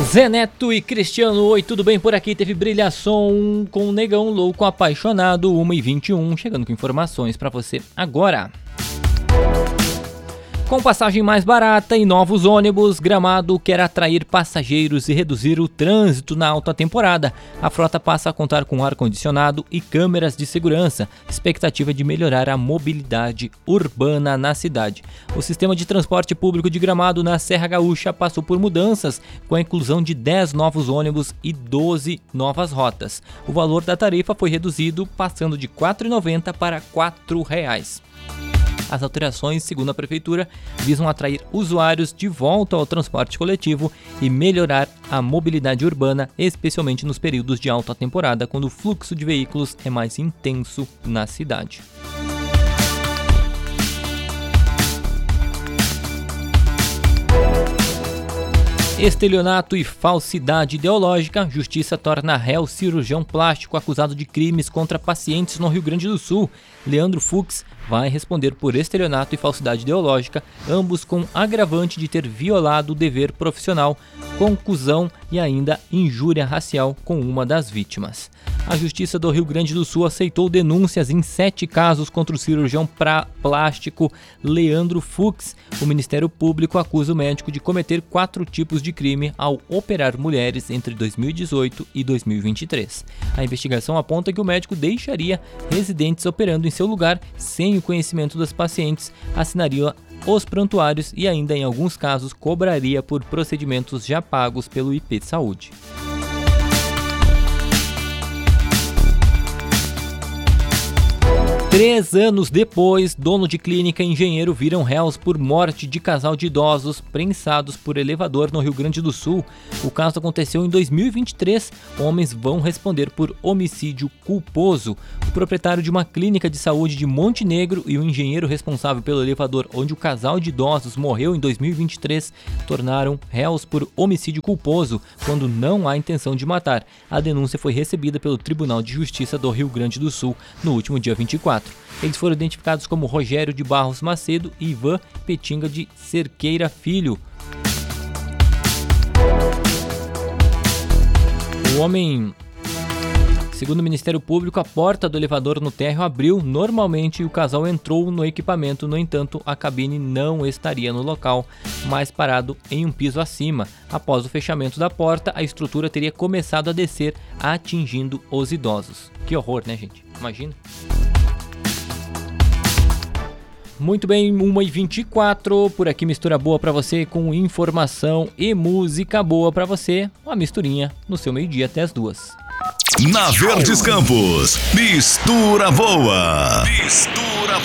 Zé Neto e Cristiano, oi, tudo bem por aqui? Teve Brilhação com Negão Louco Apaixonado, 1h21, chegando com informações pra você agora. Com passagem mais barata e novos ônibus, Gramado quer atrair passageiros e reduzir o trânsito na alta temporada. A frota passa a contar com ar-condicionado e câmeras de segurança. Expectativa de melhorar a mobilidade urbana na cidade. O sistema de transporte público de Gramado na Serra Gaúcha passou por mudanças, com a inclusão de 10 novos ônibus e 12 novas rotas. O valor da tarifa foi reduzido, passando de R$ 4,90 para R$ 4,00. As alterações, segundo a Prefeitura, visam atrair usuários de volta ao transporte coletivo e melhorar a mobilidade urbana, especialmente nos períodos de alta temporada, quando o fluxo de veículos é mais intenso na cidade. Estelionato e falsidade ideológica. Justiça torna réu cirurgião plástico acusado de crimes contra pacientes no Rio Grande do Sul. Leandro Fux vai responder por estelionato e falsidade ideológica, ambos com agravante de ter violado o dever profissional, concusão e ainda injúria racial com uma das vítimas. A Justiça do Rio Grande do Sul aceitou denúncias em 7 casos contra o cirurgião plástico Leandro Fux. O Ministério Público acusa o médico de cometer 4 tipos de crime ao operar mulheres entre 2018 e 2023. A investigação aponta que o médico deixaria residentes operando em seu lugar sem o conhecimento das pacientes, assinaria os prontuários e ainda, em alguns casos, cobraria por procedimentos já pagos pelo IP Saúde. Três anos depois, dono de clínica e engenheiro viram réus por morte de casal de idosos prensados por elevador no Rio Grande do Sul. O caso aconteceu em 2023. Homens vão responder por homicídio culposo. O proprietário de uma clínica de saúde de Montenegro e o engenheiro responsável pelo elevador onde o casal de idosos morreu em 2023 tornaram réus por homicídio culposo quando não há intenção de matar. A denúncia foi recebida pelo Tribunal de Justiça do Rio Grande do Sul no último dia 24. Eles foram identificados como Rogério de Barros Macedo e Ivan Petinga de Cerqueira Filho. O homem, segundo o Ministério Público, a porta do elevador no térreo abriu normalmente e o casal entrou no equipamento. No entanto, a cabine não estaria no local, mas parado em um piso acima. Após o fechamento da porta, a estrutura teria começado a descer, atingindo os idosos. Que horror, né, gente? Imagina. Muito bem, 1h24, por aqui mistura boa pra você com informação e música boa pra você. Uma misturinha no seu meio-dia até as 2. Na Verdes Campos, mistura boa. Mistura